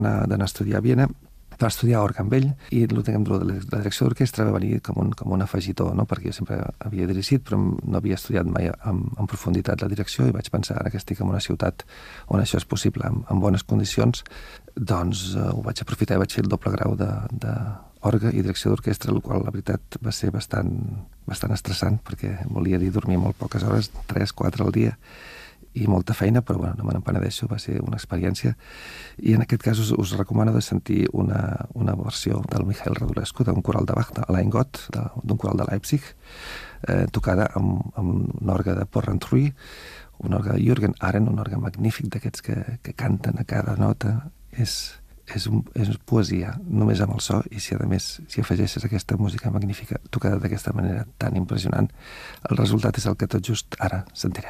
d'anar a estudiar a Viena, va estudiar orgue amb ell, i el que em de la direcció d'orquestra va venir com un afegitó, no? Perquè jo sempre havia dirigit, però no havia estudiat mai en profunditat la direcció, i vaig pensar, ara que estic en una ciutat on això és possible, en bones condicions, doncs ho vaig aprofitar i vaig fer el doble grau d'orgue i direcció d'orquestra, el qual, la veritat, va ser bastant estressant, perquè volia dir dormir molt poques hores, 3-4 al dia, i molta feina, però bueno, no me n'empenedeixo, va ser una experiència. I en aquest cas us recomano de sentir una versió del Mikhail Radulescu, d'un coral de Bach, de l'Eingot, d'un coral de Leipzig, tocada amb un orgue de Porrentruy, un orgue de Jürgen Aren, un orgue magnífic d'aquests que canten a cada nota. És poesia, només amb el so, i si a més si afegeixes aquesta música magnífica tocada d'aquesta manera tan impressionant, el resultat és el que tot just ara sentirem.